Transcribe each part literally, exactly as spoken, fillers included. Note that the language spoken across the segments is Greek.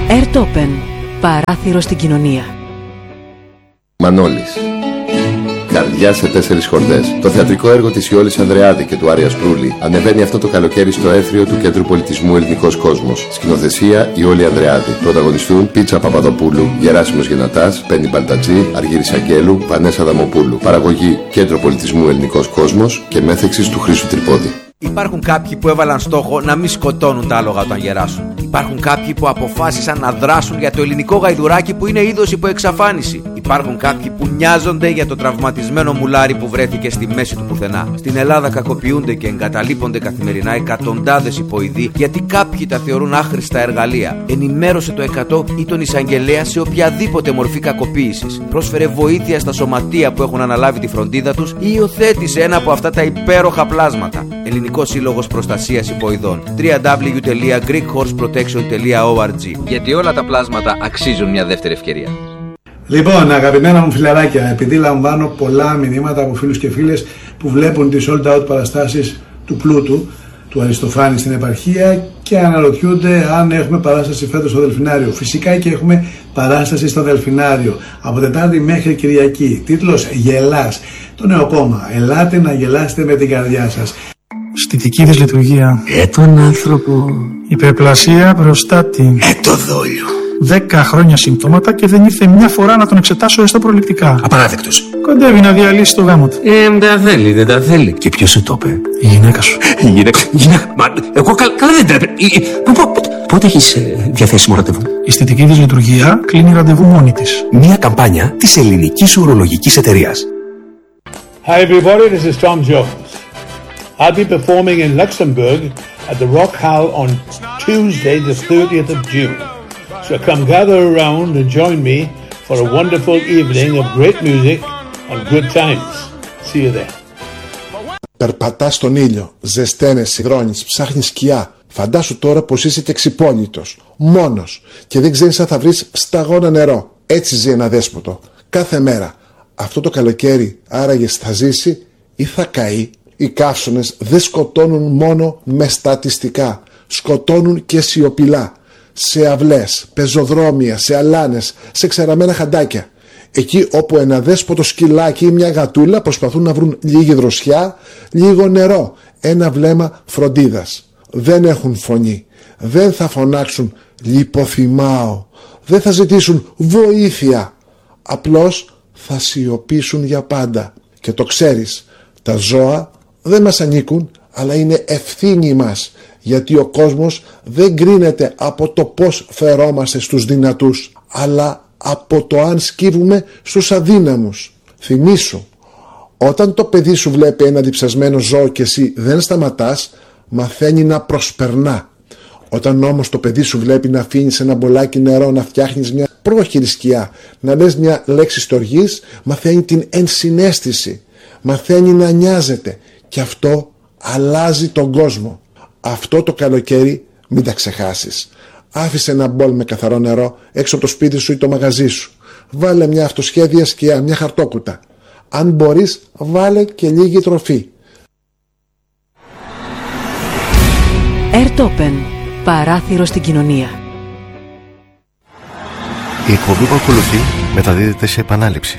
Airtopen. Παράθυρο στην κοινωνία. Μανώλης. Καρδιά σε τέσσερις χορδές. Το θεατρικό έργο της Ιόλης Ανδρεάδη και του Άρια Σπρούλη ανεβαίνει αυτό το καλοκαίρι στο έθριο του Κέντρου Πολιτισμού Ελληνικός Κόσμος. Σκηνοθεσία Ιόλη Ανδρεάδη. Πρωταγωνιστούν Πίτσα Παπαδοπούλου, Γεράσιμος Γενατάς, Πέννη Μπαλτατζή, Αργύρης Αγγέλου, Βανέσα Δαμοπούλου. Παραγωγή Κέντρο Πολιτισμού Ελληνικός Κόσμος και μέθεξης του Χρήσου Τρυπόδη. Υπάρχουν κάποιοι που έβαλαν στόχο να μην σκοτώνουν τα άλογα όταν γεράσουν. Υπάρχουν κάποιοι που αποφάσισαν να δράσουν για το ελληνικό γαϊδουράκι που είναι είδος υπό εξαφάνιση. Υπάρχουν κάποιοι που νοιάζονται για το τραυματισμένο μουλάρι που βρέθηκε στη μέση του πουθενά. Στην Ελλάδα κακοποιούνται και εγκαταλείπονται καθημερινά εκατοντάδες υποειδοί γιατί κάποιοι τα θεωρούν άχρηστα εργαλεία. Ενημέρωσε το εκατό ή τον εισαγγελέα σε οποιαδήποτε μορφή κακοποίησης. Πρόσφερε βοήθεια στα σωματεία που έχουν αναλάβει τη φροντίδα τους ή υιοθέτησε ένα από αυτά τα υπέροχα πλάσματα. Ελληνικός Σύλλογος Προστασίας Υποειδών. double-u double-u double-u τελεία greek horse protection τελεία org. Γιατί όλα τα πλάσματα αξίζουν μια δεύτερη ευκαιρία. Λοιπόν, αγαπημένα μου φιλαράκια, επειδή λαμβάνω πολλά μηνύματα από φίλους και φίλες που βλέπουν τις sold out παραστάσεις του Πλούτου, του Αριστοφάνη στην επαρχία και αναρωτιούνται αν έχουμε παράσταση φέτος στο Δελφινάριο. Φυσικά και έχουμε παράσταση στο Δελφινάριο από Τετάρτη μέχρι Κυριακή. Τίτλος Γελάς. Το νέο κόμμα. Ελάτε να γελάσετε με την καρδιά σας. Στιτική δυσλειτουργία. Ε, τον άνθρωπο. Υπερπλασία προστάτη. Ε, το δόλιο. Δέκα χρόνια συμπτώματα και δεν ήρθε μια φορά να τον εξετάσω έστω προληπτικά. Απαράδεκτος. Κοντεύει να διαλύσει το γάμο του. Ε, δεν τα θέλει, δεν τα θέλει. Και ποιος σου το είπε? Η γυναίκα σου. Η γυναίκα. Γυναίκα. Μα εγώ καλά, καλά δεν τρέπε. Πότε έχεις ε, διαθέσιμο ραντεβού? Η αισθητική δυσλειτουργία κλείνει ραντεβού μόνη της. Μια καμπάνια της ελληνικής ουρολογικής εταιρείας. Hi everybody, this is Tom Jones. I'll be performing in Luxembourg at the Rock Hall on Tuesday the thirtieth of June. So come gather around and join me for a wonderful evening of great music and good times. See you there. Περπατάς στον ήλιο, ζεσταίνεσαι, υδρώνεις, ψάχνεις σκιά. Φαντάσου τώρα πως είσαι και ξυπόλυτος, μόνος και δεν ξέρεις αν θα βρεις σταγόνα νερό. Έτσι ζει ένα δέσποτο, κάθε μέρα. Αυτό το καλοκαίρι άραγες θα ζήσει ή θα καεί? Οι καύσωνες δεν σκοτώνουν μόνο με στατιστικά, σκοτώνουν και σιωπηλά. Σε αυλές, πεζοδρόμια, σε αλάνες, σε ξεραμένα χαντάκια. Εκεί όπου ένα δέσποτο σκυλάκι ή μια γατούλα προσπαθούν να βρουν λίγη δροσιά, λίγο νερό, ένα βλέμμα φροντίδας. Δεν έχουν φωνή, δεν θα φωνάξουν λιποθυμάω, δεν θα ζητήσουν βοήθεια. Απλώς θα σιωπήσουν για πάντα. Και το ξέρεις, τα ζώα δεν μας ανήκουν, αλλά είναι ευθύνη μας. Γιατί ο κόσμος δεν κρίνεται από το πώς φερόμαστε στους δυνατούς, αλλά από το αν σκύβουμε στους αδύναμους. Θυμήσου, όταν το παιδί σου βλέπει ένα διψασμένο ζώο και εσύ δεν σταματάς, μαθαίνει να προσπερνά. Όταν όμως το παιδί σου βλέπει να αφήνεις ένα μπολάκι νερό, να φτιάχνεις μια πρόχειρη σκιά, να λες μια λέξη στοργής, μαθαίνει την ενσυναίσθηση, μαθαίνει να νοιάζεται και αυτό αλλάζει τον κόσμο. Αυτό το καλοκαίρι μην τα ξεχάσεις. Άφησε ένα μπολ με καθαρό νερό έξω από το σπίτι σου ή το μαγαζί σου. Βάλε μια αυτοσχέδια σκιά, μια χαρτόκουτα. Αν μπορείς, βάλε και λίγη τροφή. Airtopen. Παράθυρο στην κοινωνία. Η εκπομπή που ακολουθεί μεταδίδεται σε επανάληψη.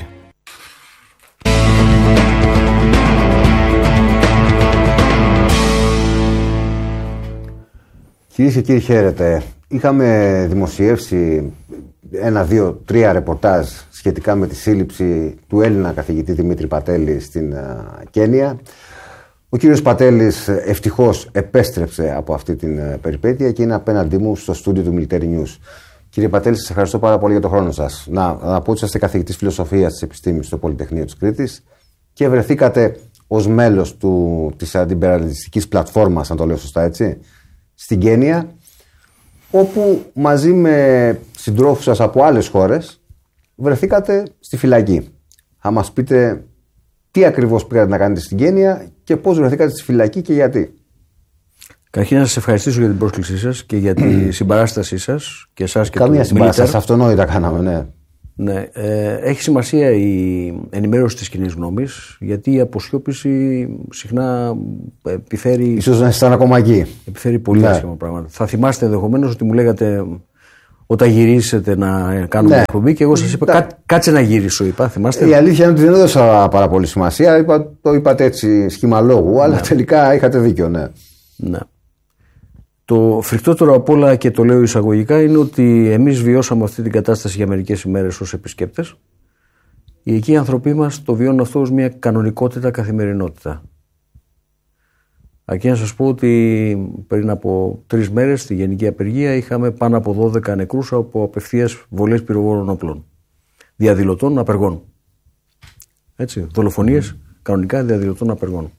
Κυρίες και κύριοι, χαίρετε. Είχαμε δημοσιεύσει ένα, δύο, τρία ρεπορτάζ σχετικά με τη σύλληψη του Έλληνα καθηγητή Δημήτρη Πατέλη στην Κένια. Ο κύριος Πατέλης ευτυχώς επέστρεψε από αυτή την περιπέτεια και είναι απέναντί μου στο στούντιο του Military News. Κύριε Πατέλη, σας ευχαριστώ πάρα πολύ για τον χρόνο σας. Να, να πω ότι είσαστε καθηγητής φιλοσοφίας της επιστήμης στο Πολυτεχνείο της Κρήτης και βρεθήκατε ως μέλος του, της αντιπεραλιστικής πλατφόρμας, αν το λέω σωστά έτσι, στην Κένια, όπου μαζί με συντρόφους σας από άλλες χώρες βρεθήκατε στη φυλακή. Θα μας πείτε τι ακριβώς πήγατε να κάνετε στην Κένια και πώς βρεθήκατε στη φυλακή και γιατί. Καταρχήν να σας ευχαριστήσω για την πρόσκλησή σας και για τη συμπαράστασή σας και εσάς και Καμία του συμπαράσταση, αυτονόητα κάναμε, ναι. Ναι, ε, έχει σημασία η ενημέρωση της κοινής γνώμης, γιατί η αποσιώπηση συχνά επιφέρει. Ίσως να ήσασταν ακόμα εκεί. Επιφέρει πολύ άσχημα πράγματα. Θα θυμάστε ενδεχομένως ότι μου λέγατε όταν γυρίσετε να κάνουμε Ναι. εκπομπή και εγώ σας είπα κά, κάτσε να γυρίσω, είπα, θυμάστε. Η αλήθεια είναι ότι δεν έδωσα πάρα πολύ σημασία. Είπα, το είπατε έτσι σχήμα λόγου, αλλά Ναι. τελικά είχατε δίκιο, ναι. Ναι. Το φρικτότερο απ' όλα, και το λέω εισαγωγικά, είναι ότι εμείς βιώσαμε αυτή την κατάσταση για μερικές ημέρες ως επισκέπτες. Οι εκεί άνθρωποι μας το βιώνουν αυτό ως μια κανονικότητα, καθημερινότητα. Αρκεί να σας πω ότι πριν από τρεις μέρες στη Γενική Απεργία είχαμε πάνω από δώδεκα νεκρούς από απευθείας βολές πυροβόλων όπλων. Διαδηλωτών απεργών. Έτσι, δολοφονίες κανονικά διαδηλωτών απεργών.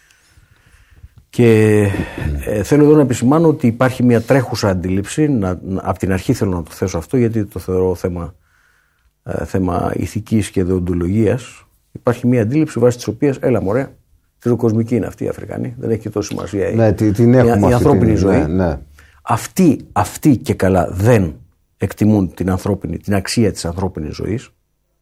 Και ε, θέλω εδώ να επισημάνω ότι υπάρχει μια τρέχουσα αντίληψη, να, να, από την αρχή θέλω να το θέσω αυτό, γιατί το θεωρώ θέμα, ε, θέμα ηθικής και δεοντολογίας. Υπάρχει μια αντίληψη βάσει της οποίας, έλα μωρέ, τριτοκοσμική είναι αυτή η Αφρικανή, δεν έχει και τόση σημασία Ναι, την, την έχουμε η, η ανθρώπινη την, ζωή. Ναι, ναι. Αυτοί, αυτοί και καλά δεν εκτιμούν την, ανθρώπινη, την αξία της ανθρώπινης ζωής.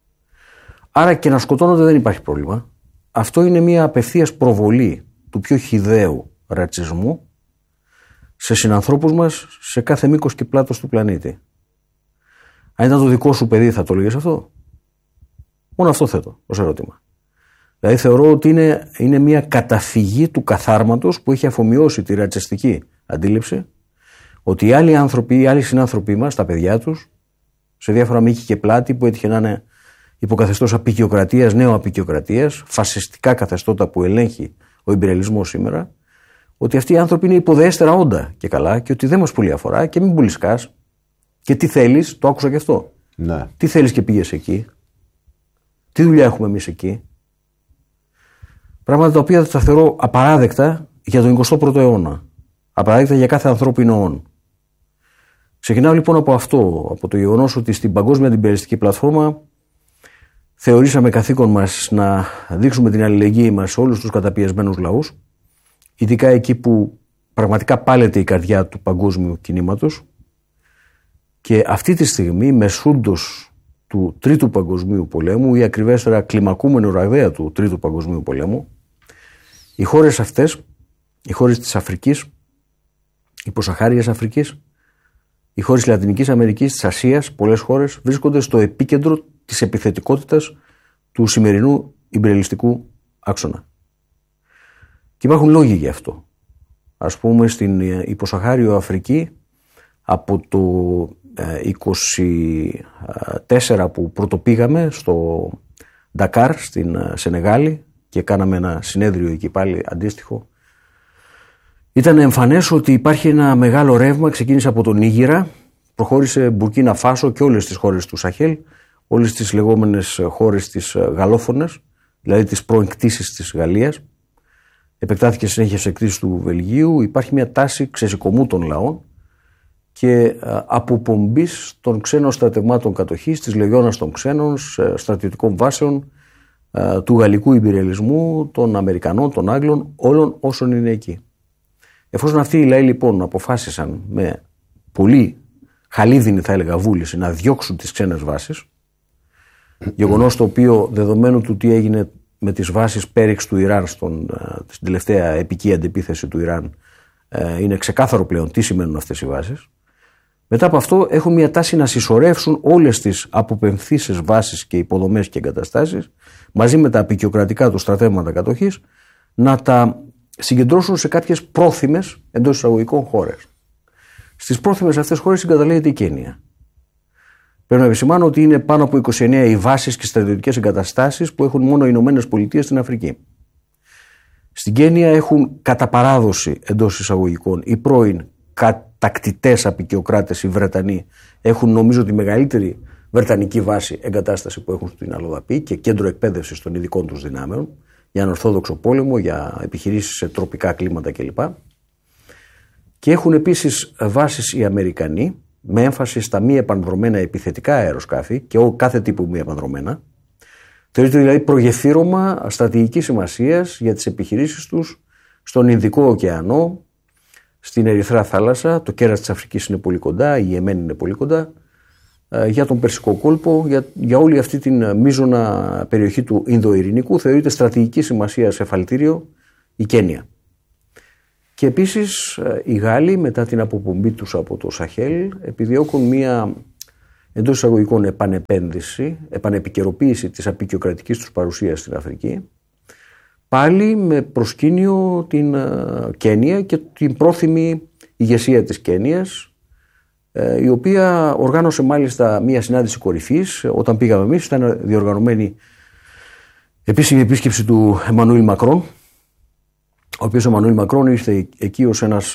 Άρα και να σκοτώνονται δεν υπάρχει πρόβλημα. Αυτό είναι μια απευθείας προβολή του πιο χυδαίου ρατσισμού σε συνανθρώπους μας σε κάθε μήκος και πλάτος του πλανήτη. Αν ήταν το δικό σου παιδί θα το έλεγες αυτό? Μόνο αυτό θέτω ως ερώτημα. Δηλαδή θεωρώ ότι είναι, είναι μια καταφυγή του καθάρματος που έχει αφομοιώσει τη ρατσιστική αντίληψη ότι οι άλλοι άνθρωποι, οι άλλοι συνάνθρωποι μας, τα παιδιά τους, σε διάφορα μήκη και πλάτη που έτυχε να είναι υποκαθεστώς απικιοκρατίας, νέο-απικιοκρατίας, φασιστικά καθεστώτα που ελέγχει ο ιμπεριαλισμός σήμερα, ότι αυτοί οι άνθρωποι είναι υποδεέστερα όντα και καλά και ότι δεν μας πολύ αφορά και μην πουλισκάς και τι θέλεις, το άκουσα και αυτό. Ναι. Τι θέλεις και πήγες εκεί, τι δουλειά έχουμε εμείς εκεί. Πράγματα τα οποία θα θεωρώ απαράδεκτα για τον εικοστό πρώτο αιώνα. Απαράδεκτα για κάθε ανθρώπινο όν. Ξεκινάω λοιπόν από αυτό, από το γεγονός ότι στην Παγκόσμια Αντιπεριστική Πλατφόρμα θεωρήσαμε καθήκον μας να δείξουμε την αλληλεγγύη μας σε όλους τους καταπιεσμένους λαούς, ειδικά εκεί που πραγματικά πάλεται η καρδιά του παγκόσμιου κινήματος, και αυτή τη στιγμή μεσούντος του Τρίτου Παγκοσμίου Πολέμου ή ακριβέστερα κλιμακούμενο ραγδαία του Τρίτου Παγκοσμίου Πολέμου, οι χώρες αυτές, οι χώρες της Αφρικής, οι Ποσαχάριας Αφρικής, οι χώρες της Λατινικής Αμερικής, της Ασίας, πολλές χώρες βρίσκονται στο επίκεντρο της επιθετικότητας του σημερινού ιμπεριαλιστικού άξονα. Και υπάρχουν λόγοι γι' αυτό. Ας πούμε στην Υποσαχάριο Αφρική από το είκοσι τέσσερα που πρωτοπήγαμε στο Ντακάρ στην Σενεγάλη και κάναμε ένα συνέδριο εκεί πάλι αντίστοιχο, ήταν εμφανές ότι υπάρχει ένα μεγάλο ρεύμα, ξεκίνησε από τον Νίγηρα, προχώρησε Μπουρκίνα Φάσο και όλες τις χώρες του Σαχέλ, όλες τις λεγόμενες χώρες της γαλλόφωνες, δηλαδή τις προεκτήσεις της Γαλλίας, επεκτάθηκε συνέχεια σε εκτίσεις του Βελγίου. Υπάρχει μια τάση ξεσηκωμού των λαών και αποπομπής των ξένων στρατευμάτων κατοχής, της λεγιώνας των ξένων, στρατιωτικών βάσεων, του γαλλικού ιμπεριαλισμού, των Αμερικανών, των Άγγλων, όλων όσων είναι εκεί. Εφόσον αυτοί οι λαοί λοιπόν αποφάσισαν με πολύ χαλίδινη, θα έλεγα, βούληση να διώξουν τις ξένες βάσεις, γεγονός το οποίο, δεδομένου του τι έγινε με τις βάσεις Πέριξ του Ιράν στον, στην τελευταία επική αντεπίθεση του Ιράν, είναι ξεκάθαρο πλέον τι σημαίνουν αυτές οι βάσεις. Μετά από αυτό έχουν μια τάση να συσσωρεύσουν όλες τις αποπεμφθήσεις βάσεις και υποδομές και εγκαταστάσεις μαζί με τα απεικιοκρατικά του στρατεύματα κατοχής, να τα συγκεντρώσουν σε κάποιες πρόθυμες εντός εισαγωγικών χώρες. Στις πρόθυμες αυτές χώρες συγκαταλέγεται η Κένια. Πρέπει να επισημάνω ότι είναι πάνω από είκοσι εννέα οι βάσεις και στρατιωτικές εγκαταστάσεις που έχουν μόνο οι Ηνωμένες Πολιτείες στην Αφρική. Στην Κένια έχουν κατά παράδοση εντός εισαγωγικών οι πρώην κατακτητές απεικιοκράτες οι Βρετανοί, έχουν νομίζω τη μεγαλύτερη βρετανική βάση εγκατάσταση που έχουν στην Αλοδαπή και κέντρο εκπαίδευσης των ειδικών τους δυνάμεων για ανορθόδοξο πόλεμο, για επιχειρήσεις σε τροπικά κλίματα κλπ. Και έχουν επίσης βάσεις οι Αμερικανοί με έμφαση στα μη επανδρομένα επιθετικά αεροσκάφη και κάθε τύπου μη επανδρομένα. Θεωρείται δηλαδή προγεφύρωμα στρατηγικής σημασίας για τις επιχειρήσεις τους στον Ινδικό ωκεανό, στην Ερυθρά θάλασσα, το κέρας της Αφρικής είναι πολύ κοντά, η Ιεμένη είναι πολύ κοντά, για τον Περσικό κόλπο, για, για όλη αυτή την μείζωνα περιοχή του Ινδοειρηνικού θεωρείται στρατηγική σημασία σε εφαλτήριο η Κένια. Και επίσης οι Γάλλοι μετά την αποπομπή τους από το Σαχέλ επιδιώκουν μία εντός εισαγωγικών επανεπένδυση, επανεπικαιροποίηση της απεικιοκρατικής τους παρουσίας στην Αφρική, πάλι με προσκήνιο την Κένια και την πρόθυμη ηγεσία της Κένιας, η οποία οργάνωσε μάλιστα μία συνάντηση κορυφής. Όταν πήγαμε εμείς ήταν διοργανωμένη επίσημη επίσκεψη του Εμμανουήλ Μακρόν, ο οποίος ο Εμμανουήλ Μακρόν ήρθε εκεί ως ένας,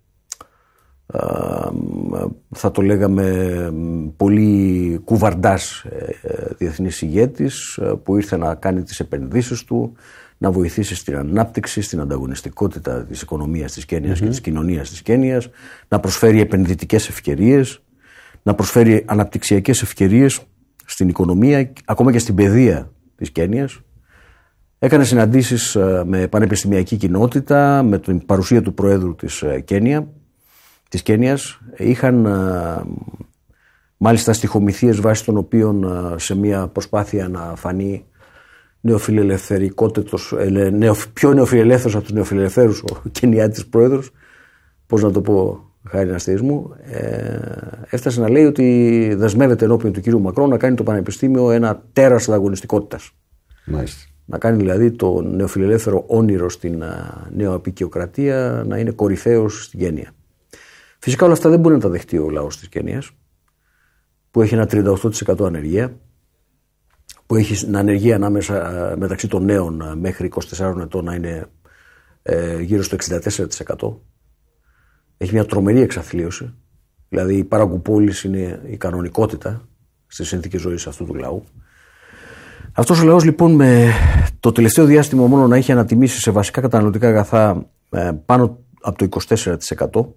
θα το λέγαμε, πολύ κουβαρντάς διεθνής ηγέτης, που ήρθε να κάνει τις επενδύσεις του, να βοηθήσει στην ανάπτυξη, στην ανταγωνιστικότητα της οικονομίας της Κένιας mm-hmm. και της κοινωνίας της Κένιας, να προσφέρει επενδυτικές ευκαιρίες, να προσφέρει αναπτυξιακές ευκαιρίες στην οικονομία, ακόμα και στην παιδεία της Κένιας. Έκανε συναντήσεις με πανεπιστημιακή κοινότητα, με την παρουσία του Προέδρου της, Κένια, της Κένιας. Είχαν μάλιστα στοιχομηθείες βάσει των οποίων σε μια προσπάθεια να φανεί νεοφιλελευθερικότητος, νεο, πιο νεοφιλελεύθερος από τους νεοφιλελευθέρους ο Κενιάτης Πρόεδρος, πώς να το πω χάρη αστεϊσμού, ε, έφτασε να λέει ότι δεσμεύεται ενώπιον του κύριου Μακρόν να κάνει το πανεπιστήμιο ένα τέρας ανταγωνιστικότητας. Μάλιστα. Να κάνει δηλαδή το νεοφιλελεύθερο όνειρο στην νέο απεικιοκρατία να είναι κορυφαίος στην Κένια. Φυσικά όλα αυτά δεν μπορεί να τα δεχτεί ο λαός της Κένιας, που έχει ένα τριάντα οκτώ τοις εκατό ανεργία, που έχει την ανεργία ανάμεσα μεταξύ των νέων μέχρι είκοσι τεσσάρων ετών να είναι ε, γύρω στο εξήντα τέσσερα τοις εκατό. Έχει μια τρομερή εξαθλίωση. Δηλαδή η παραγκουπόληση είναι η κανονικότητα στις συνθήκες ζωής αυτού του λαού. Αυτός ο λαός λοιπόν με το τελευταίο διάστημα μόνο να έχει ανατιμήσει σε βασικά καταναλωτικά αγαθά ε, πάνω από το είκοσι τέσσερα τοις εκατό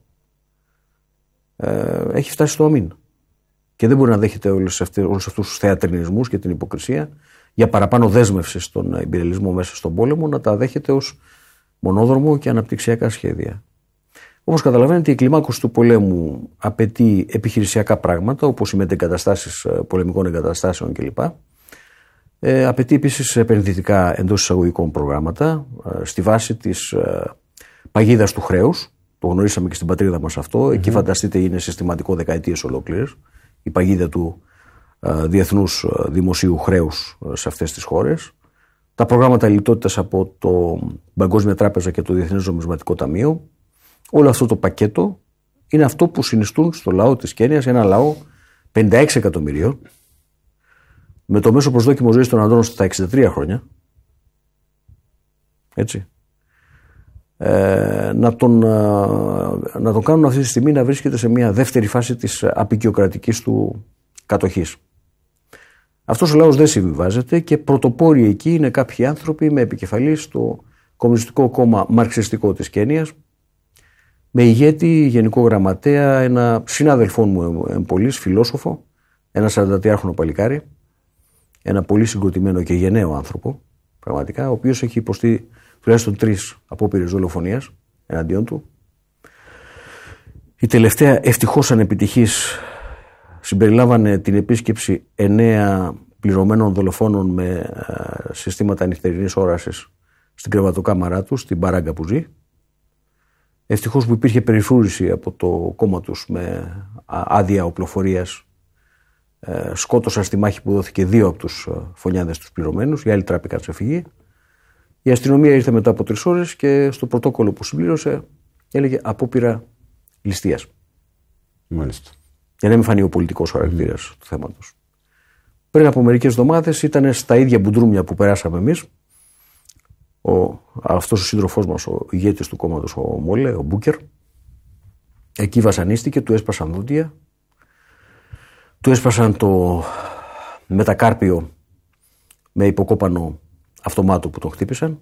ε, έχει φτάσει στο αμήν. Και δεν μπορεί να δέχεται όλους αυτούς τους θεατρινισμούς και την υποκρισία για παραπάνω δέσμευση στον ιμπεριαλισμό μέσα στον πόλεμο, να τα δέχεται ως μονόδρομο και αναπτυξιακά σχέδια. Όπως καταλαβαίνετε, η κλιμάκωση του πολέμου απαιτεί επιχειρησιακά πράγματα, όπως οι μετεγκαταστάσεις πολεμικών εγκαταστάσεων κλπ. Ε, απαιτεί επίσης επενδυτικά εντός εισαγωγικών προγράμματα ε, στη βάση της ε, παγίδας του χρέους. Το γνωρίσαμε και στην πατρίδα μας αυτό. Mm-hmm. Εκεί φανταστείτε είναι συστηματικό δεκαετίες ολόκληρες η παγίδα του ε, διεθνούς ε, δημοσίου χρέους ε, σε αυτές τις χώρες. Τα προγράμματα λιτότητας από το Παγκόσμια Τράπεζα και το Διεθνές Νομισματικό Ταμείο. Όλο αυτό το πακέτο είναι αυτό που συνιστούν στο λαό της Κένιας, ένα λαό πενήντα έξι εκατομμυρίων, με το μέσο προσδόκιμο ζωής των ανδρών στα εξήντα τρία χρόνια, έτσι, ε, να, τον, ε, να τον κάνουν αυτή τη στιγμή να βρίσκεται σε μια δεύτερη φάση της απεικιοκρατικής του κατοχής. Αυτός ο λαός δεν συμβιβάζεται και πρωτοπόροι εκεί είναι κάποιοι άνθρωποι με επικεφαλή στο Κομμουνιστικό Κόμμα Μαρξιστικό της Κένιας, με ηγέτη, γενικό γραμματέα, ένα συνάδελφό μου εμπολής, φιλόσοφο, ένα σαραντατριάχρονο παλικάρι, ένα πολύ συγκροτημένο και γενναίο άνθρωπο, πραγματικά, ο οποίος έχει υποστεί τουλάχιστον τρεις απόπειρες δολοφονίας εναντίον του. Η τελευταία ευτυχώς ανεπιτυχής συμπεριλάμβανε την επίσκεψη εννέα πληρωμένων δολοφόνων με συστήματα νυχτερινής όρασης στην κρεβατοκάμαρά του, στην Μπαράγκα που ζει. Ευτυχώς που υπήρχε περιφρούρηση από το κόμμα τους με άδεια οπλοφορίας. Σκότωσαν στη μάχη που δόθηκε δύο από τους φωνιάδες τους πληρωμένους, οι άλλοι τράπηκαν σε φυγή. Η αστυνομία ήρθε μετά από τρεις ώρες και στο πρωτόκολλο που συμπλήρωσε έλεγε απόπειρα ληστείας. Μάλιστα. Για να μην φανεί ο πολιτικός χαρακτήρας mm. του θέματος. Πριν από μερικές εβδομάδες ήταν στα ίδια μπουντρούμια που περάσαμε εμείς. Ο, αυτός ο σύντροφός μας, ο ηγέτης του κόμματος, ο Μόλε, ο Μπούκερ, εκεί βασανίστηκε, του έσπασαν δόντια, του έσπασαν το μετακάρπιο με υποκόπανο αυτομάτο που τον χτύπησαν.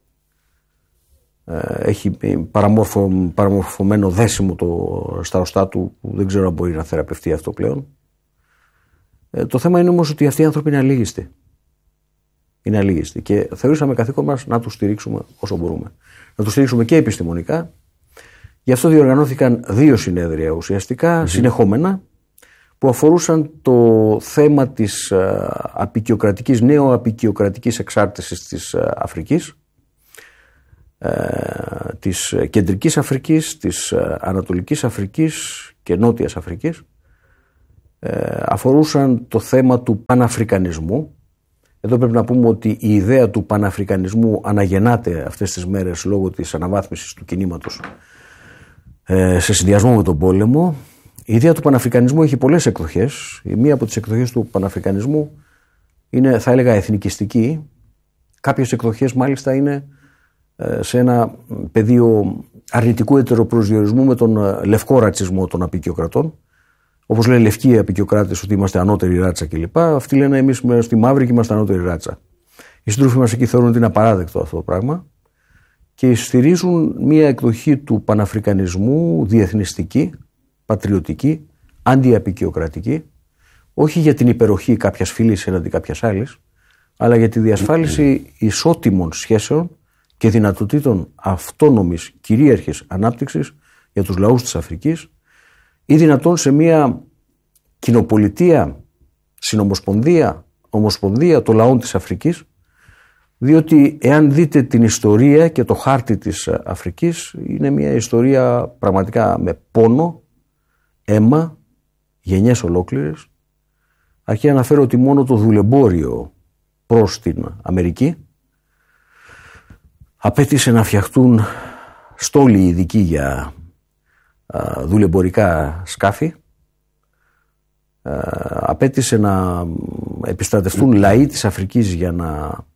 Έχει παραμόρφω, παραμορφωμένο δέσιμο το, στα οστά του, που δεν ξέρω αν μπορεί να θεραπευτεί αυτό πλέον. Ε, το θέμα είναι όμως ότι αυτοί οι άνθρωποι είναι αλήγιστοι. Είναι αλήγιστοι και θεωρήσαμε καθήκον μας να τους στηρίξουμε όσο μπορούμε. Να τους στηρίξουμε και επιστημονικά. Γι' αυτό διοργανώθηκαν δύο συνέδρια ουσιαστικά, mm-hmm. συνεχόμενα, που αφορούσαν το θέμα της απεικιοκρατικής, νέο απεικιοκρατικής εξάρτησης της Αφρικής. ε, της Κεντρικής Αφρικής, της Ανατολικής Αφρικής και Νότιας Αφρικής, ε, αφορούσαν το θέμα του παναφρικανισμού. Εδώ πρέπει να πούμε ότι η ιδέα του παναφρικανισμού αναγεννάται αυτές τις μέρες λόγω της αναβάθμισης του κινήματος ε, σε συνδυασμό με τον πόλεμο. Η ιδέα του παναφρικανισμού έχει πολλές εκδοχές. Η μία από τις εκδοχές του παναφρικανισμού είναι, θα έλεγα, εθνικιστική. Κάποιες εκδοχές μάλιστα είναι ε, σε ένα πεδίο αρνητικού ετεροπροσδιορισμού με τον ε, λευκό ρατσισμό των απικιοκρατών. Όπως λένε λευκοί απικιοκράτες ότι είμαστε ανώτερη ράτσα κλπ. Αυτοί λένε εμείς είμαστε στη μαύρη και είμαστε ανώτερη ράτσα. Οι σύντροφοι μας εκεί θεωρούν ότι είναι απαράδεκτο αυτό το πράγμα και στηρίζουν μία εκδοχή του παναφρικανισμού διεθνιστική, πατριωτική, αντιαπικιοκρατική, όχι για την υπεροχή κάποιας φυλής έναντι κάποιας άλλης, αλλά για τη διασφάλιση ισότιμων σχέσεων και δυνατοτήτων αυτόνομης κυρίαρχης ανάπτυξης για τους λαούς της Αφρικής ή δυνατόν σε μια κοινοπολιτεία, συνομοσπονδία, ομοσπονδία των λαών της Αφρικής, διότι εάν δείτε την ιστορία και το χάρτη της Αφρικής, είναι μια ιστορία πραγματικά με πόνο, αίμα, γενιές ολόκληρες. Αρχή αναφέρω ότι μόνο το δουλεμπόριο προς την Αμερική απέτησε να φτιαχτούν στόλοι ειδικοί για α, δουλεμπορικά σκάφη, α, απέτησε να επιστρατευτούν λαοί της Αφρικής για να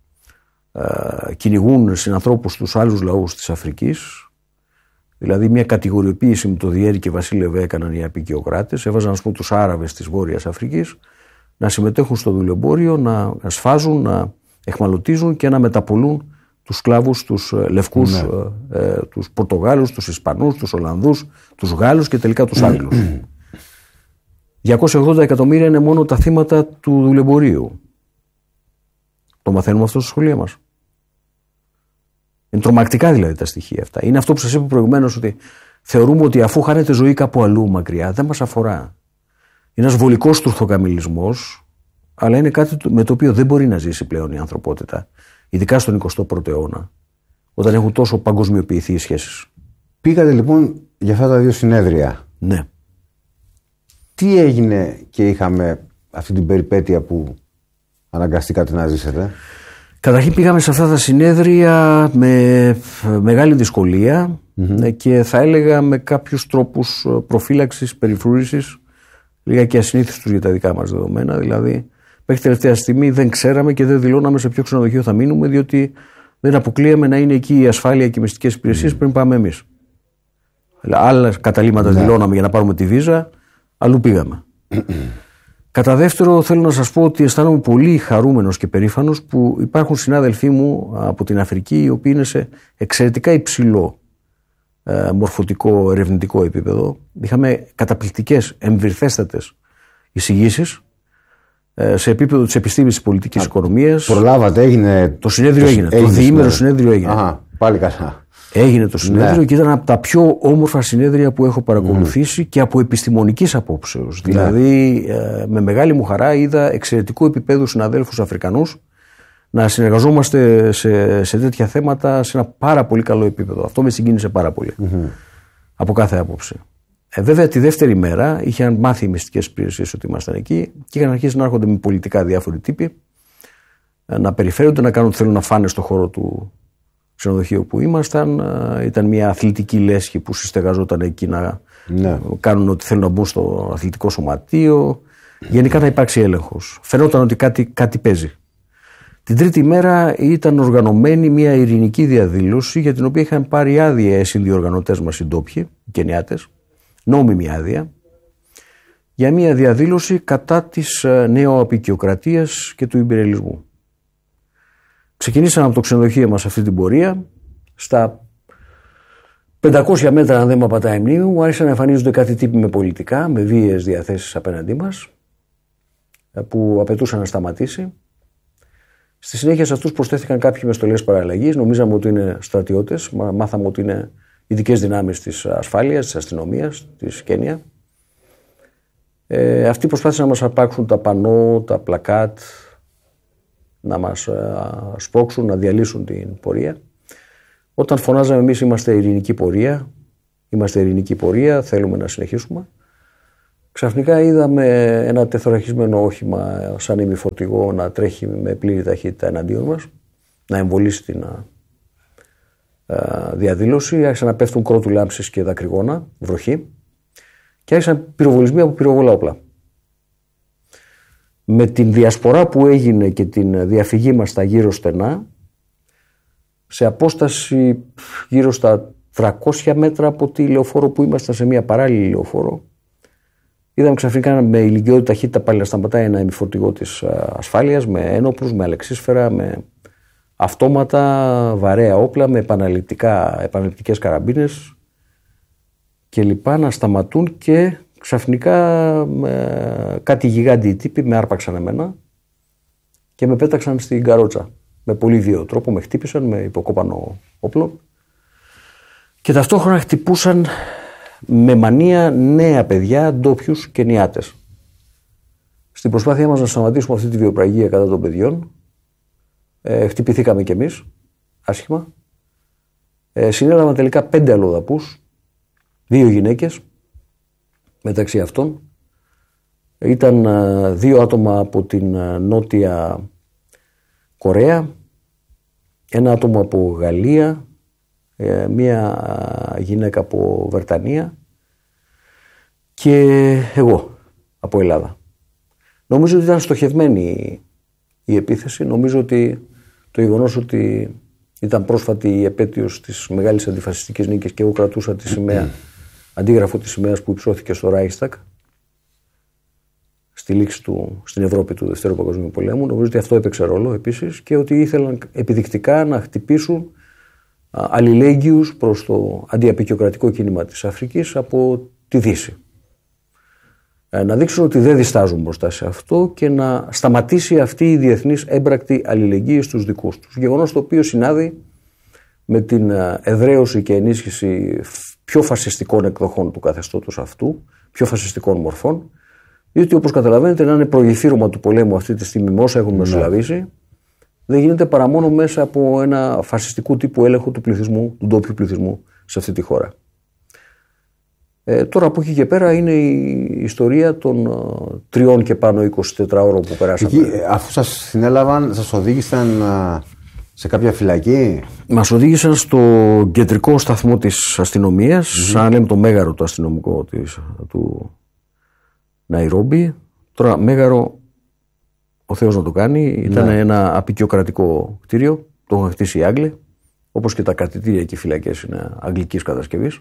α, κυνηγούν συνανθρώπους τους άλλους λαούς της Αφρικής. Δηλαδή μια κατηγοριοποίηση με το Διέρη και Βασίλευε έκαναν οι απικιοκράτες, έβαζαν ας πούμε τους Άραβες της Βόρειας Αφρικής να συμμετέχουν στο δουλεμπόριο, να σφάζουν, να εχμαλωτίζουν και να μεταπολούν τους σκλάβους, τους λευκούς, ναι. ε, τους Πορτογάλους, τους Ισπανούς, τους Ολλανδούς, τους Γάλλους και τελικά τους Άγγλους. διακόσια ογδόντα εκατομμύρια είναι μόνο τα θύματα του δουλεμπορίου. Το μαθαίνουμε αυτό στα σχολεία μας. Είναι τρομακτικά δηλαδή τα στοιχεία αυτά. Είναι αυτό που σας είπα προηγουμένως, ότι θεωρούμε ότι αφού χάνεται ζωή κάπου αλλού μακριά δεν μας αφορά. Είναι ένας βολικός τουρθοκαμιλισμός, αλλά είναι κάτι με το οποίο δεν μπορεί να ζήσει πλέον η ανθρωπότητα. Ειδικά στον εικοστό πρώτο αιώνα, όταν έχουν τόσο παγκοσμιοποιηθεί οι σχέσεις. Πήγατε λοιπόν για αυτά τα δύο συνέδρια. Ναι. Τι έγινε και είχαμε αυτή την περιπέτεια που αναγκαστήκατε να ζήσετε? Καταρχήν πήγαμε σε αυτά τα συνέδρια με μεγάλη δυσκολία mm-hmm. και θα έλεγα με κάποιους τρόπους προφύλαξης, περιφρούρησης, λίγα και ασυνήθιστους για τα δικά μας δεδομένα. Δηλαδή, μέχρι τελευταία στιγμή δεν ξέραμε και δεν δηλώναμε σε ποιο ξενοδοχείο θα μείνουμε, διότι δεν αποκλείαμε να είναι εκεί η ασφάλεια και οι μυστικές υπηρεσίες mm. πριν πάμε εμείς. Άλλα καταλήμματα ναι. δηλώναμε για να πάρουμε τη βίζα, αλλού πήγαμε. Κατά δεύτερο, θέλω να σας πω ότι αισθάνομαι πολύ χαρούμενος και περήφανος που υπάρχουν συνάδελφοί μου από την Αφρική, οι οποίοι είναι σε εξαιρετικά υψηλό ε, μορφωτικό, ερευνητικό επίπεδο. Είχαμε καταπληκτικές, εμβυρθέστατες εισηγήσεις ε, σε επίπεδο της επιστήμης της πολιτικής Α, οικονομίας. Προλάβατε, έγινε. Το συνέδριο το, έγινε. έγινε. Το διήμερο συνέδριο έγινε. Αχα, πάλι καλά. Έγινε το συνέδριο ναι. και ήταν από τα πιο όμορφα συνέδρια που έχω παρακολουθήσει mm. και από επιστημονικής απόψεως. Ναι. Δηλαδή, ε, με μεγάλη μου χαρά είδα εξαιρετικού επίπεδου συναδέλφους Αφρικανούς να συνεργαζόμαστε σε, σε τέτοια θέματα σε ένα πάρα πολύ καλό επίπεδο. Αυτό με συγκίνησε πάρα πολύ. Mm-hmm. Από κάθε άποψη. Ε, βέβαια, τη δεύτερη μέρα είχαν μάθει οι μυστικές υπηρεσίες ότι ήμασταν εκεί και είχαν αρχίσει να έρχονται με πολιτικά διάφοροι τύποι, ε, να περιφέρονται, να κάνουν ότι θέλουν να φάνε στο χώρο του ξενοδοχείου που ήμασταν. Ήταν μια αθλητική λέσχη που συστεγαζόταν εκεί να ναι. κάνουν ότι θέλουν να μπουν στο αθλητικό σωματείο. Γενικά να υπάρξει έλεγχος. Φαινόταν ότι κάτι, κάτι παίζει. Την τρίτη μέρα ήταν οργανωμένη μια ειρηνική διαδήλωση για την οποία είχαν πάρει άδεια οι συνδιοργανωτές μας οι ντόπιοι, οι Κενιάτες, νόμιμη άδεια, για μια διαδήλωση κατά της νεοαπικιοκρατίας και του ιμπεριαλισμού. Ξεκινήσαμε από το ξενοδοχείο μας αυτή την πορεία. Στα πεντακόσια μέτρα, αν δεν με απατάει η μνήμη μου, άρχισαν να εμφανίζονται κάτι τύποι με πολιτικά, με βίαιες διαθέσεις απέναντί μας, που απαιτούσαν να σταματήσει. Στη συνέχεια σε αυτούς προσθέθηκαν κάποιοι με στολές παραλλαγής. Νομίζαμε ότι είναι στρατιώτες. Μάθαμε ότι είναι ειδικές δυνάμεις της ασφάλειας, της αστυνομίας, της Κένια. Ε, αυτοί προσπάθησαν να μας αρπάξουν τα πανό, τα πλακάτ, να μας σπρώξουν, να διαλύσουν την πορεία. Όταν φωνάζαμε εμείς είμαστε ειρηνική πορεία, είμαστε ειρηνική πορεία, θέλουμε να συνεχίσουμε, ξαφνικά είδαμε ένα τεθωρακισμένο όχημα σαν ημιφορτηγό να τρέχει με πλήρη ταχύτητα εναντίον μας, να εμβολήσει την α, διαδήλωση, άρχισαν να πέφτουν κρότου λάμψεις και δακρυγόνα, βροχή, και άρχισαν πυροβολισμοί από πυροβολά όπλα. Με την διασπορά που έγινε και την διαφυγή μας στα γύρω στενά, σε απόσταση γύρω στα τριακόσια μέτρα από τη λεωφόρο που ήμασταν, σε μια παράλληλη λεωφόρο, είδαμε ξαφνικά με ηλικιώδη ταχύτητα πάλι να σταματάει ένα ημιφορτηγό της ασφάλειας, με ένοπλους, με αλεξίσφαιρα, με αυτόματα, βαρέα όπλα, με επαναληπτικές καραμπίνες και λοιπά, να σταματούν, και ξαφνικά με κάτι γιγάντιοι τύποι με άρπαξαν εμένα και με πέταξαν στην καρότσα. Με πολύ βίαιο τρόπο με χτύπησαν με υποκόπανο όπλο και ταυτόχρονα χτυπούσαν με μανία νέα παιδιά, ντόπιους και νιάτες. Στην προσπάθειά μας να σταματήσουμε αυτή τη βιοπραγία κατά των παιδιών, ε, χτυπηθήκαμε κι εμείς άσχημα. Ε, συνέλαβαν τελικά πέντε αλλοδαπούς, δύο γυναίκες μεταξύ αυτών. Ήταν ε, δύο άτομα από την ε, Νότια Κορέα, ένα άτομο από Γαλλία, ε, μία γυναίκα από Βρετανία και εγώ από Ελλάδα. Νομίζω ότι ήταν στοχευμένη η επίθεση. Νομίζω ότι το γεγονός ότι ήταν πρόσφατη η επέτειος της μεγάλης αντιφασιστικής νίκης και εγώ κρατούσα τη σημαία, αντίγραφο της σημαίας που υψώθηκε στο Reichstag στη λήξη του, στην Ευρώπη του Δευτέρου Παγκοσμίου Πολέμου, νομίζω ότι αυτό έπαιξε ρόλο επίσης, και ότι ήθελαν επιδεικτικά να χτυπήσουν αλληλέγγυους προς το αντιαπικιοκρατικό κίνημα της Αφρικής από τη Δύση. Να δείξουν ότι δεν διστάζουν μπροστά σε αυτό και να σταματήσει αυτή η διεθνής έμπρακτη αλληλεγγύη στους δικούς τους. Γεγονός το οποίο συνάδει με την εδραίωση και ενίσχυση πιο φασιστικών εκδοχών του καθεστώτος αυτού, πιο φασιστικών μορφών, διότι όπως καταλαβαίνετε να είναι προηγηθήρωμα του πολέμου αυτή τη στιγμή με όσα έχουν μεσολαβήσει, δεν γίνεται παρά μόνο μέσα από ένα φασιστικού τύπου έλεγχο του πληθυσμού, του ντόπιου πληθυσμού σε αυτή τη χώρα. Ε, τώρα από εκεί και πέρα είναι η ιστορία των uh, τριών και πάνω εικοσιτετράωρων που περάσαμε. Εκεί, αφού σας συνέλαβαν, σας οδήγησαν uh, σε κάποια φυλακή? Μας οδήγησαν στο κεντρικό σταθμό της αστυνομίας, mm-hmm. σαν λέμε το μέγαρο το αστυνομικό της, του Ναϊρόμπι. Τώρα μέγαρο, ο Θεός να το κάνει, ήταν ναι. ένα απικιοκρατικό κτίριο, το είχαν χτίσει οι Άγγλοι, όπως και τα κρατητήρια και οι φυλακές είναι αγγλικής κατασκευής.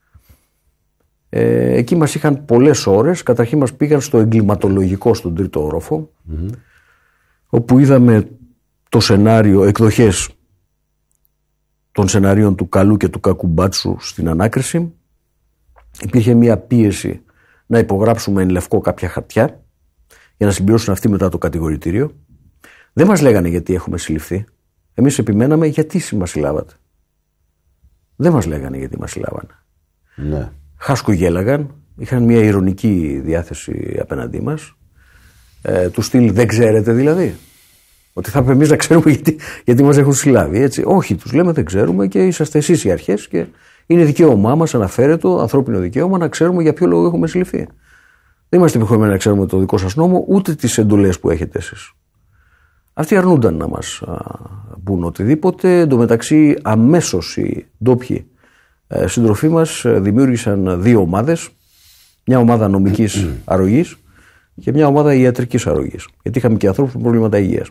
Ε, εκεί μας είχαν πολλές ώρες. Καταρχήν μας πήγαν στο εγκληματολογικό, στον τρίτο όροφο, mm-hmm. όπου είδαμε το σενάριο, εκδοχές των σενάριων του καλού και του κακού μπάτσου στην ανάκριση. Υπήρχε μια πίεση να υπογράψουμε εν λευκό κάποια χαρτιά για να συμπληρώσουν αυτοί μετά το κατηγορητήριο. Δεν μας λέγανε γιατί έχουμε συλληφθεί. Εμείς επιμέναμε γιατί μας συλλάβατε. Δεν μας λέγανε γιατί μας συλλάβανε. Ναι. Χάσκογέλαγαν, είχαν μια ειρωνική διάθεση απέναντί μας. Ε, του στυλ δεν ξέρετε δηλαδή. Ότι θα πρέπει εμείς να ξέρουμε γιατί, γιατί μας έχουν συλλάβει. Έτσι. Όχι, τους λέμε δεν ξέρουμε και είσαστε εσείς οι αρχές και είναι δικαίωμά μας, αναφέρετο, ανθρώπινο δικαίωμα, να ξέρουμε για ποιο λόγο έχουμε συλληφθεί. Δεν είμαστε επιχωρημένοι να ξέρουμε το δικό σας νόμο, ούτε τις εντολές που έχετε εσείς. Αυτοί αρνούνταν να μας α, πούν οτιδήποτε. Εν τω μεταξύ, αμέσως οι ντόπιοι ε, σύντροφοί μας δημιούργησαν δύο ομάδες. Μια ομάδα νομικής αρρωγής και μια ομάδα ιατρικής αρρωγής. Γιατί είχαμε και ανθρώπους με προβλήματα υγείας.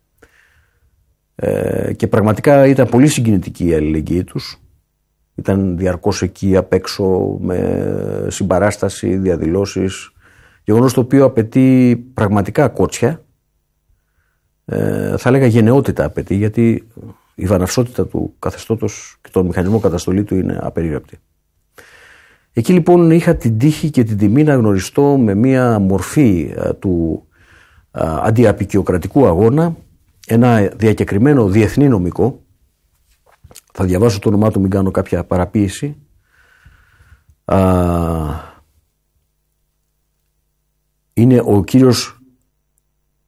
Ε, και πραγματικά ήταν πολύ συγκινητική η αλληλεγγύη τους. Ήταν διαρκώς εκεί απ' έξω με συμπαράσταση, διαδηλώσεις. Γεγονός το οποίο απαιτεί πραγματικά κότσια. Ε, θα έλεγα γενναιότητα απαιτεί, γιατί η βαναυσότητα του καθεστώτος και τον μηχανισμό καταστολή του είναι απερίγραπτη. Εκεί λοιπόν είχα την τύχη και την τιμή να γνωριστώ με μια μορφή α, του α, αντιαπικιοκρατικού αγώνα, ένα διακεκριμένο διεθνή νομικό. Θα διαβάσω το όνομά του, μην κάνω κάποια παραποίηση. Α, είναι ο κύριος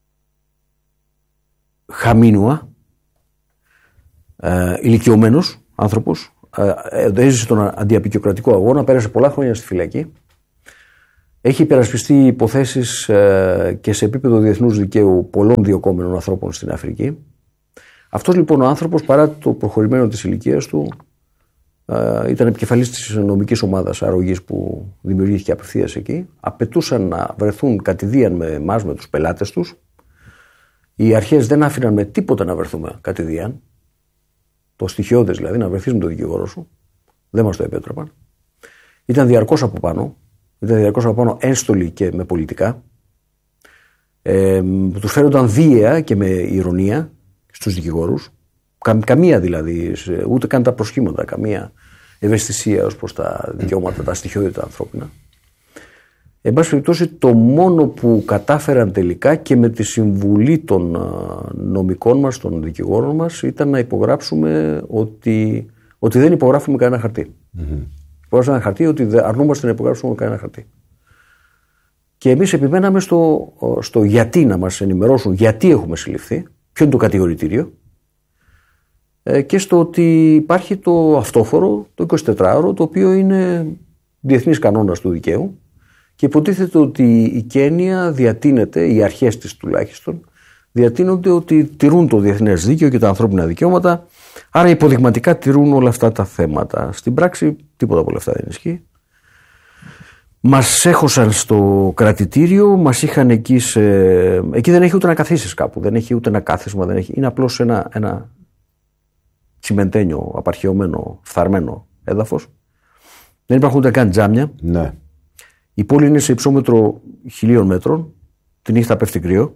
Χαμίνουα, ε, ηλικιωμένος, άνθρωπος. Έζησε τον αντιαπικιοκρατικό αγώνα, πέρασε πολλά χρόνια στη φυλακή. Έχει υπερασπιστεί υποθέσεις και σε επίπεδο διεθνούς δικαίου πολλών διωκόμενων ανθρώπων στην Αφρική. Αυτός λοιπόν ο άνθρωπος, παρά το προχωρημένο της ηλικίας του, ήταν επικεφαλής της νομικής ομάδας αρρωγής που δημιουργήθηκε απευθείας εκεί. Απαιτούσαν να βρεθούν κατηδίαν με εμάς, με τους πελάτες τους. Οι αρχές δεν άφηναν με τίποτα να βρεθούμε κατηδίαν. Το στοιχειώδες δηλαδή, να βρεθείς με τον δικηγόρο σου. Δεν μας το επέτρεπαν. Ήταν διαρκώς από πάνω. Ήταν διαρκώς από πάνω ένστολοι και με πολιτικά. Ε, τους φέρονταν βίαια και με ηρωνία στους δικηγόρους. Κα, καμία δηλαδή, ούτε καν τα προσχήματα, καμία ευαισθησία ως προς τα δικαιώματα, τα στοιχειώδη ανθρώπινα. Εν πάση περιπτώσει, το μόνο που κατάφεραν τελικά και με τη συμβουλή των νομικών μας, των δικηγόρων μας, ήταν να υπογράψουμε ότι, ότι δεν υπογράφουμε κανένα χαρτί. Mm-hmm. Υπογράψαμε ένα χαρτί ότι αρνούμαστε να υπογράψουμε κανένα χαρτί. Και εμείς επιμέναμε στο, στο γιατί, να μας ενημερώσουν γιατί έχουμε συλληφθεί, ποιο είναι το κατηγορητήριο, και στο ότι υπάρχει το αυτόφορο, το εικοσιτετράωρο, το οποίο είναι διεθνής κανόνας του δικαίου και υποτίθεται ότι η Κένια διατείνεται, οι αρχές της τουλάχιστον, διατείνονται ότι τηρούν το διεθνές δίκαιο και τα ανθρώπινα δικαιώματα, άρα υποδειγματικά τηρούν όλα αυτά τα θέματα. Στην πράξη τίποτα από όλα αυτά δεν ισχύει. Μας έχωσαν στο κρατητήριο, μας είχαν εκεί σε... Εκεί δεν έχει ούτε να καθίσεις κάπου, δεν έχει ούτε ένα κάθισμα, δεν έχει... είναι απλώς ένα, ένα τσιμεντένιο, απαρχαιωμένο, φθαρμένο έδαφος. Δεν υπάρχουν ούτε καν τζάμια. Ναι. Η πόλη είναι σε υψόμετρο χιλίων μέτρων, τη νύχτα πέφτει κρύο.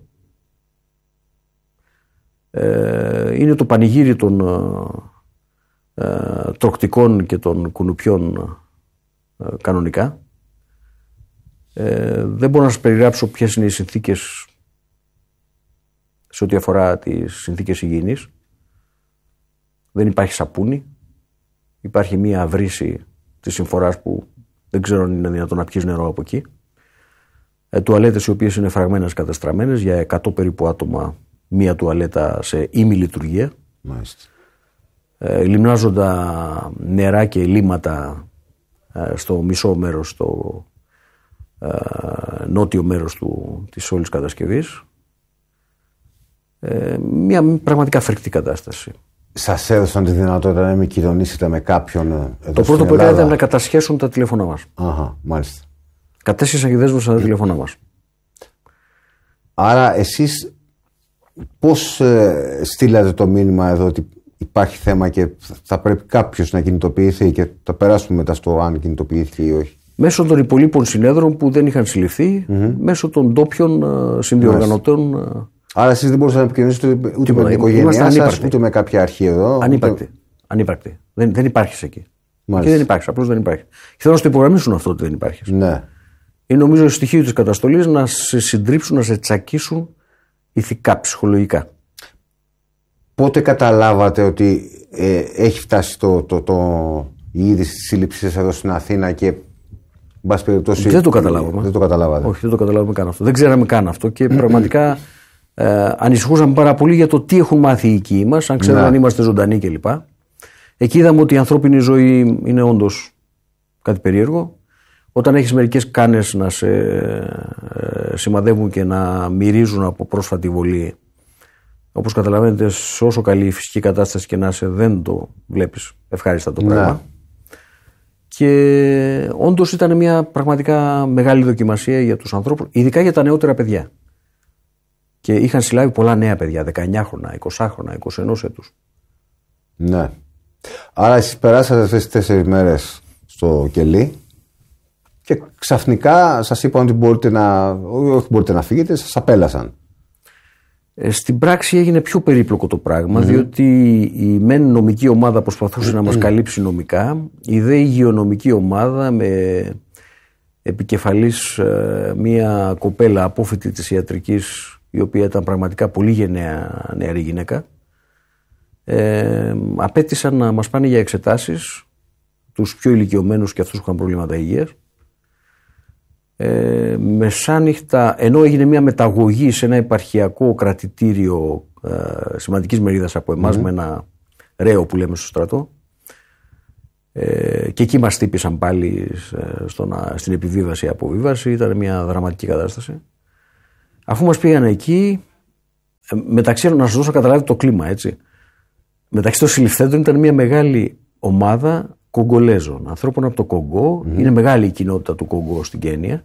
Ε, είναι το πανηγύρι των ε, ε, τροκτικών και των κουνουπιών ε, κανονικά. Ε, δεν μπορώ να σας περιγράψω ποιες είναι οι συνθήκες σε ό,τι αφορά τις συνθήκες υγιεινής. Δεν υπάρχει σαπούνι. Υπάρχει μία βρύση της συμφοράς που δεν ξέρω αν είναι δυνατόν να πιείς νερό από εκεί. Ε, τουαλέτες οι οποίες είναι φραγμένες, καταστραμμένες, για εκατό περίπου άτομα μία τουαλέτα σε ημιλειτουργία. Ε, λιμνάζοντα νερά και λίματα ε, στο μισό μέρος, στο ε, νότιο μέρος του, της όλης κατασκευής. Ε, μια πραγματικά φρικτή κατάσταση. Σας έδωσαν τη δυνατότητα να μην κοινωνήσετε με κάποιον εδώ? Το πρώτο που έκανε ήταν να κατασχέσουν τα τηλέφωνά μας. Αχα, μάλιστα. Κατέσχεσαν και δέσμευσαν τα τηλέφωνά μας. Άρα εσείς πώς ε, στείλατε το μήνυμα εδώ ότι υπάρχει θέμα και θα πρέπει κάποιος να κινητοποιηθεί, και θα περάσουμε μετά στο αν κινητοποιήθηκε ή όχι? Μέσω των υπολείπων συνέδρων που δεν είχαν συλληφθεί, mm-hmm. μέσω των ντόπιων uh, συνδιοργανωτών. Uh, Άρα εσείς δεν μπορούσατε να επικοινωνήσετε ούτε, ούτε με την οικογένειά σας, ούτε με κάποια αρχή εδώ? Ανύπαρκτη. Ούτε... Ανύπαρκτη. Δεν, δεν υπάρχεις εκεί. Μάλιστα. Και δεν υπάρχεις, απλώς δεν υπάρχεις. Θέλω να σου το υπογραμμίσουν αυτό ότι δεν υπάρχεις. Ναι. Είναι νομίζω στοιχείο της καταστολής να σε συντρίψουν, να σε τσακίσουν ηθικά, ψυχολογικά. Πότε καταλάβατε ότι ε, έχει φτάσει το, το, το, η είδηση της σύλληψης εδώ στην Αθήνα και μπας περιπτώσει... Δεν το καταλάβαμε. Δεν το καταλάβατε. Όχι, δεν το καταλάβαμε καν αυτό. Δεν ξέραμε καν αυτό και πραγματικά ε, ανησυχούσαμε πάρα πολύ για το τι έχουν μάθει οι οικοί μας, αν ξέρουν αν είμαστε ζωντανοί κλπ. Εκεί είδαμε ότι η ανθρώπινη ζωή είναι όντως κάτι περίεργο. Όταν έχεις μερικές κάνες να σε ε, σημαδεύουν και να μυρίζουν από πρόσφατη βολή, όπως καταλαβαίνετε, σε όσο καλή η φυσική κατάσταση και να είσαι, δεν το βλέπεις ευχάριστα το πράγμα. Ναι. Και όντως ήταν μια πραγματικά μεγάλη δοκιμασία για τους ανθρώπους, ειδικά για τα νεότερα παιδιά. Και είχαν συλλάβει πολλά νέα παιδιά, δεκαεννιάχρονα, εικοσάχρονα, εικοσιενός έτους. Ναι. Άρα εσείς περάσατε αυτές τις τέσσερις μέρες στο κελί και ξαφνικά σας είπαν ότι μπορείτε να, όχι μπορείτε να φύγετε, σας απέλασαν. Ε, στην πράξη έγινε πιο περίπλοκο το πράγμα, mm-hmm. διότι η μεν νομική ομάδα προσπαθούσε mm-hmm. να μας καλύψει νομικά, η δε υγειονομική ομάδα με επικεφαλής ε, μία κοπέλα απόφοιτη της ιατρικής, η οποία ήταν πραγματικά πολύ γενναία νεαρή γυναίκα, ε, απέτησαν να μας πάνε για εξετάσεις, τους πιο ηλικιωμένους και αυτούς που είχαν προβλήματα υγείας. Ε, μεσάνυχτα, ενώ έγινε μια μεταγωγή σε ένα επαρχιακό κρατητήριο ε, σημαντικής μερίδας από εμάς, mm-hmm. με ένα ρέο που λέμε στο στρατό, Ε, και εκεί μας χτύπησαν πάλι στο να, στην επιβίβαση αποβίβαση. Ήταν μια δραματική κατάσταση. Αφού μας πήγαν εκεί, μεταξύ, να σας δώσω καταλάβει το κλίμα, έτσι. Μεταξύ των συλληφθέντων ήταν μια μεγάλη ομάδα Κογκολέζων, ανθρώπων από το Κογκό. Mm. Είναι μεγάλη η κοινότητα του Κογκό στην Κένια,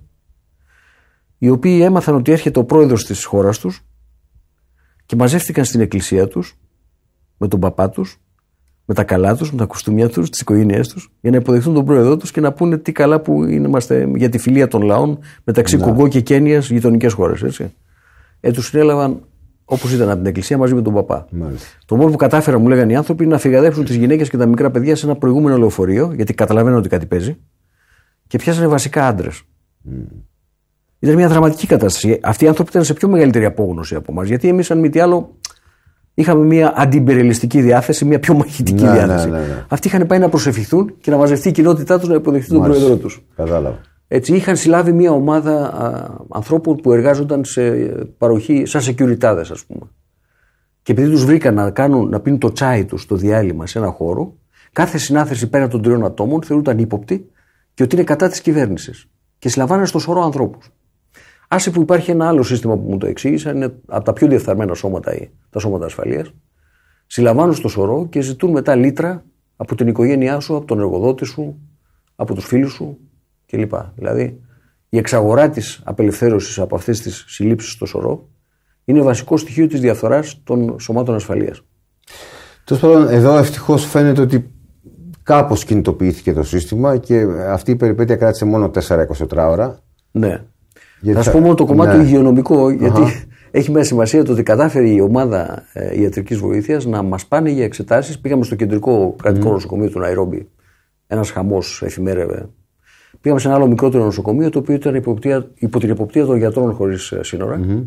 οι οποίοι έμαθαν ότι έρχεται ο πρόεδρος της χώρας τους και μαζεύτηκαν στην εκκλησία τους με τον παπά τους, με τα καλά τους, με τα κουστούμια τους, τις οικογένειές τους, για να υποδεχθούν τον πρόεδρό τους και να πούνε τι καλά που είμαστε για τη φιλία των λαών μεταξύ ναι. Κογκό και Κένιας, γειτονικές χώρες. Έτσι. Ε, τους συνέλαβαν όπως ήταν από την εκκλησία μαζί με τον παπά. Μάλιστα. Το μόνο που κατάφεραν, μου λέγανε οι άνθρωποι, είναι να φυγαδέψουν τις γυναίκες και τα μικρά παιδιά σε ένα προηγούμενο λεωφορείο, γιατί καταλαβαίνουν ότι κάτι παίζει, και πιάσανε βασικά άντρες. Mm. Ήταν μια δραματική κατάσταση. Αυτοί οι άνθρωποι ήταν σε πιο μεγαλύτερη απόγνωση από εμάς, γιατί εμείς, αν μη τι άλλο, είχαμε μια αντιμπερελιστική διάθεση, μια πιο μαχητική ναι, διάθεση. Ναι, ναι, ναι. Αυτοί είχαν πάει να προσευχηθούν και να μαζευτεί η κοινότητά τους να υποδεχθεί τον πρόεδρό τους. Κατάλαβα. Έτσι, είχαν συλλάβει μια ομάδα α, ανθρώπων που εργάζονταν σε παροχή, σαν σεκιουριτάδες, ας πούμε. Και επειδή τους βρήκαν να, κάνουν, να πίνουν το τσάι τους στο διάλειμμα σε ένα χώρο, κάθε συνάθρηση πέρα των τριών ατόμων θεωρούνταν ύποπτη και ότι είναι κατά της κυβέρνησης. Και συλλαμβάνανε στο σωρό ανθρώπους. Άσε που υπάρχει ένα άλλο σύστημα που μου το εξήγησαν, είναι από τα πιο διεφθαρμένα σώματα, τα σώματα ασφαλείας. Συλλαμβάνουν στο σωρό και ζητούν μετά λίτρα από την οικογένειά σου, από τον εργοδότη σου, από τους φίλους σου κλπ. Δηλαδή, η εξαγορά της απελευθέρωσης από αυτές τις συλλήψεις στο σωρό είναι βασικό στοιχείο της διαφθοράς των σωμάτων ασφαλείας. Τέλος πάντων, εδώ ευτυχώς φαίνεται ότι κάπως κινητοποιήθηκε το σύστημα και αυτή η περιπέτεια κράτησε μόνο τέσσερα είκοσι τέσσερις ώρα. Ναι. Γιατί θα σου πω μόνο το κομμάτι ναι. του υγειονομικό, γιατί uh-huh. έχει μια σημασία το ότι κατάφερε η ομάδα ε, ιατρικής βοήθειας να μας πάνε για εξετάσεις. Πήγαμε στο κεντρικό κρατικό mm. νοσοκομείο του Ναϊρόμπι. Ένας χαμός εφημέρευε. Πήγαμε σε ένα άλλο μικρότερο νοσοκομείο, το οποίο ήταν υποπτία, υπό την εποπτεία των γιατρών χωρίς σύνορα. Mm-hmm.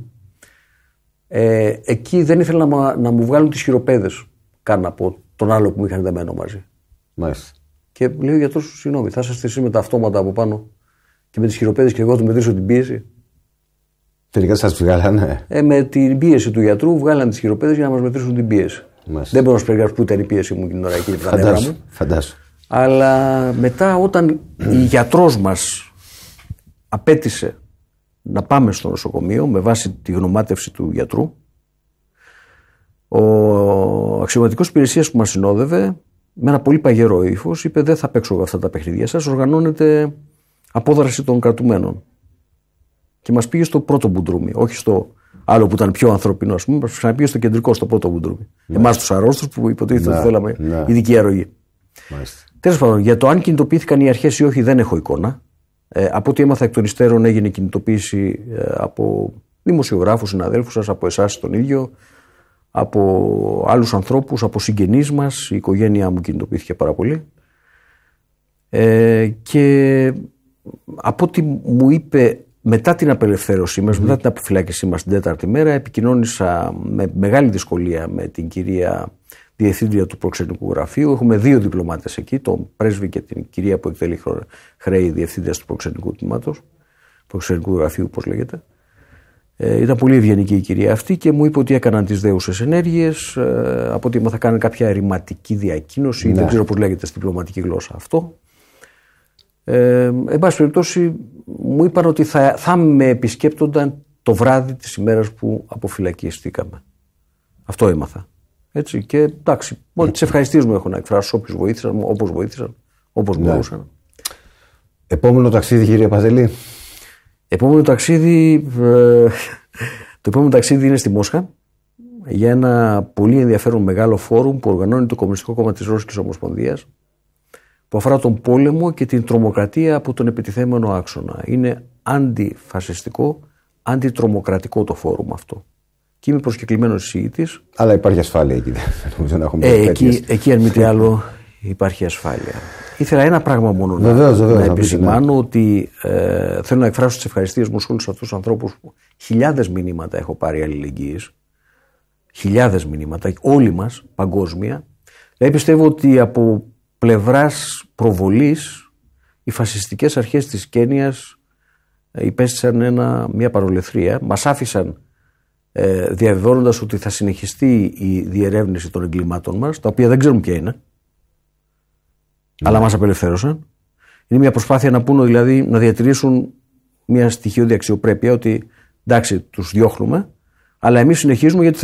Ε, εκεί δεν ήθελαν να, να μου βγάλουν τις χειροπέδες καν από τον άλλο που μου είχαν δεμένο μαζί. Μάλιστα. Και λέει ο γιατρός, συγγνώμη, θα είσαστε εσείς με τα αυτόματα από πάνω και με τις χειροπέδες και εγώ του μετρήσω την πίεση. Τελικά σας βγάλανε. Ε, με την πίεση του γιατρού βγάλανε τις χειροπέδες για να μας μετρήσουν την πίεση. Μάλιστα. Δεν μπορώ να σου περιγράψω που ήταν η πίεση μου την ώρα εκεί. Φαντάσου. Φαντάσου. Αλλά μετά, όταν η γιατρός μας απέτησε να πάμε στο νοσοκομείο με βάση τη γνωμάτευση του γιατρού, ο αξιωματικός υπηρεσίας που μας συνόδευε με ένα πολύ παγερό ύφος είπε: δεν θα παίξω αυτά τα παιχνίδια σας, οργανώνεται απόδραση των κρατουμένων. Και μας πήγε στο πρώτο μπουντρούμι, όχι στο άλλο που ήταν πιο ανθρωπινό, ας πούμε, μας ξαναπήγε στο κεντρικό, στο πρώτο μπουντρούμι. Ναι. Εμάς τους αρρώστους που υποτίθεται ότι ναι, θέλαμε ναι. ειδική αρρωγή. Τέλος πάντων, για το αν κινητοποιήθηκαν οι αρχές ή όχι δεν έχω εικόνα. Ε, από ό,τι έμαθα εκ των υστέρων έγινε κινητοποίηση ε, από δημοσιογράφους, συναδέλφους σας, από εσάς τον ίδιο, από άλλους ανθρώπους, από συγγενείς μας. Η οικογένειά μου κινητοποιήθηκε πάρα πολύ. Ε, και από ό,τι μου είπε μετά την απελευθέρωσή μας, mm-hmm. μετά την αποφυλάκησή μας την τέταρτη μέρα, επικοινώνησα με μεγάλη δυσκολία με την κυρία Διευθύντρια του Προξενικού Γραφείου. Έχουμε δύο διπλωμάτες εκεί, τον πρέσβη και την κυρία που εκτελεί χρέη Διευθύντρια του Προξενικού Τμήματος, Προξενικού Γραφείου, πώς λέγεται. Ε, ήταν πολύ ευγενική η κυρία αυτή και μου είπε ότι έκαναν τις δέουσες ενέργειες. Ε, από ότι θα κάνουν κάποια ερηματική διακοίνωση, ναι. δεν ξέρω πώς λέγεται στη διπλωματική γλώσσα αυτό. Ε, εν πάση περιπτώσει, μου είπαν ότι θα, θα με επισκέπτονταν το βράδυ της ημέρας που αποφυλακιστήκαμε. Αυτό έμαθα. Έτσι, και εντάξει, μόνο τις ευχαριστίες μου έχω να εκφράσω όποιους βοήθησαν, όπως βοήθησαν, όπως ναι. μπορούσαν. Επόμενο ταξίδι, κύριε Παντελή. Επόμενο ταξίδι, ε, το επόμενο ταξίδι είναι στη Μόσχα για ένα πολύ ενδιαφέρον μεγάλο φόρουμ που οργανώνει το Κομμουνιστικό Κόμμα της Ρώσικης Ομοσπονδίας, που αφορά τον πόλεμο και την τρομοκρατία από τον επιτιθέμενο άξονα. Είναι αντιφασιστικό, αντιτρομοκρατικό το φόρουμ αυτό. Και είμαι προσκεκλημένος εισηγητής. Αλλά υπάρχει ασφάλεια εκεί. Δεν έχουμε ε, εκεί, εκεί, αν μη τι άλλο, υπάρχει ασφάλεια. Ήθελα ένα πράγμα μόνο βεβαίως, να, βεβαίως, να επισημάνω, ναι. ότι ε, θέλω να εκφράσω τις ευχαριστίες μου σε όλους αυτούς τους ανθρώπους. Χιλιάδες μηνύματα έχω πάρει αλληλεγγύης. Χιλιάδες μηνύματα, όλοι μας, παγκόσμια. Δηλαδή πιστεύω ότι από πλευράς προβολής οι φασιστικές αρχές της Κένιας υπέστησαν ένα, μια παρολεθρία. Μας άφησαν ε, διαβεβαιώνοντας ότι θα συνεχιστεί η διερεύνηση των εγκλημάτων μας, τα οποία δεν ξέρουμε ποια είναι. αλλά μας απελευθέρωσαν. Είναι μια προσπάθεια να πούνε, δηλαδή, να διατηρήσουν μια στοιχειώδη αξιοπρέπεια ότι εντάξει, τους διώχνουμε, αλλά εμείς συνεχίζουμε γιατί